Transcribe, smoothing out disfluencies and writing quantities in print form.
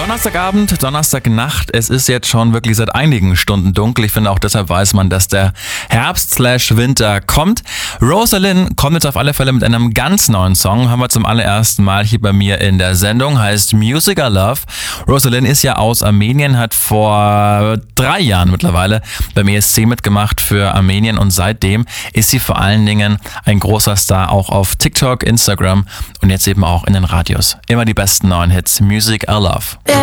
Donnerstagabend, Donnerstagnacht, es ist jetzt schon wirklich seit einigen Stunden dunkel. Ich finde auch deshalb weiß man, dass der Herbst/Winter kommt. Rosalind kommt jetzt auf alle Fälle mit einem ganz neuen Song, haben wir zum allerersten Mal hier bei mir in der Sendung, heißt Music I Love. Rosalind ist ja aus Armenien, hat vor 3 Jahren mittlerweile beim ESC mitgemacht für Armenien und seitdem ist sie vor allen Dingen ein großer Star, auch auf TikTok, Instagram und jetzt eben auch in den Radios. Immer die besten neuen Hits, Music I Love.